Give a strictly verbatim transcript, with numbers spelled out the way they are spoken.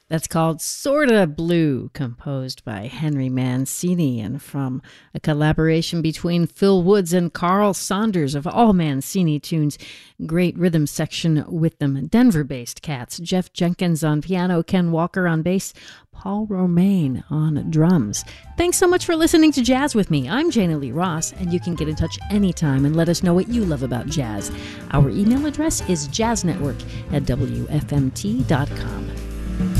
That's called Sorta Blue, composed by Henry Mancini and from a collaboration between Phil Woods and Carl Saunders of all Mancini tunes. Great rhythm section with them. Denver-based cats. Jeff Jenkins on piano, Ken Walker on bass, Paul Romaine on drums. Thanks so much for listening to Jazz with me. I'm Jana Lee Ross, and you can get in touch anytime and let us know what you love about jazz. Our email address is jazznetwork at w f m t dot com.